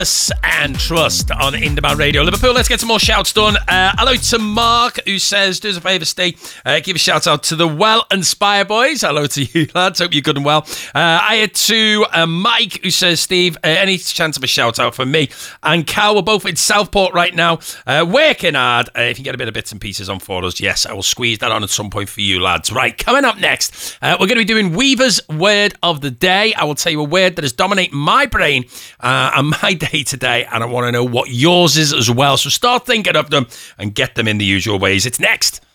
And Trust on Indemand Radio Liverpool. Let's get some more shouts done. Hello to Mark, who says, do us a favour, Steve. Give a shout out to the Well Inspire Boys. Hello to you, lads. Hope you're good and well. I had to Mike, who says, Steve, any chance of a shout out for me and Cal? We're both in Southport right now, working hard. If you get a bit of bits and pieces on for us, yes, I will squeeze that on at some point for you, lads. Right, coming up next, we're going to be doing Weaver's Word of the Day. I will tell you a word that has dominated my brain and my day today, and I want to know what yours is as well. So start thinking of them and get them in the usual ways. It's next.